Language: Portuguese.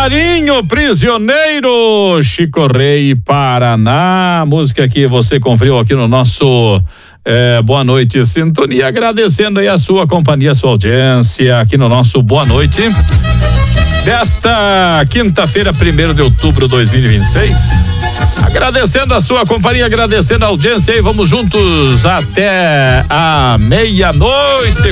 Marinho Prisioneiro, Chico Rei, Paraná, música que você conferiu aqui no nosso Boa Noite Sintonia, agradecendo aí a sua companhia, a sua audiência aqui no nosso Boa Noite desta quinta-feira, 1º de outubro de 2026. Agradecendo a sua companhia, agradecendo a audiência e vamos juntos até a meia-noite